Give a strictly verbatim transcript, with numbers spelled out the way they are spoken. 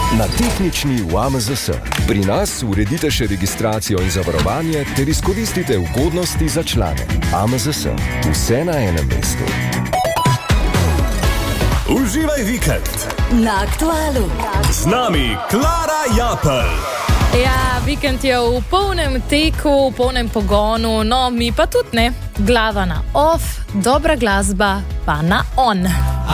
Na tehnični v A M Z S. Pri nas uredite še registracijo in zavarovanje ter izkoristite ugodnosti za člane. A M Z S. Vse na enem mestu. Uživaj vikend na Aktualu. Z nami Klara Japelj. Ja, vikend je v polnem teku, v polnem pogonu, no mi pa tudi ne. Glava na off, dobra glasba pa na on.